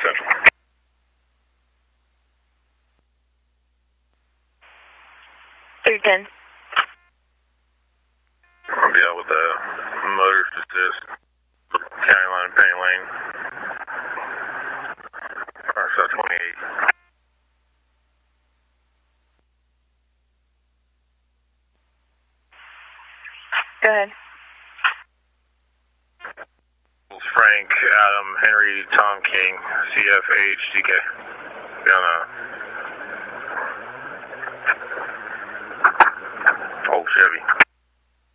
Central. $310. I'll be out with the motorist assist. County line, Penny Lane. RSO 28. Go ahead. Frank, Adam, Henry, Tom King, CFH, DK. Be on a old Chevy.